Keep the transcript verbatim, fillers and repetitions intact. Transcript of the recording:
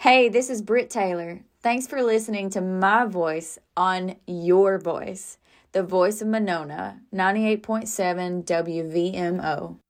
Hey, this is Britt Taylor. Thanks for listening to my voice on your voice, the voice of Monona, ninety-eight point seven W V M O.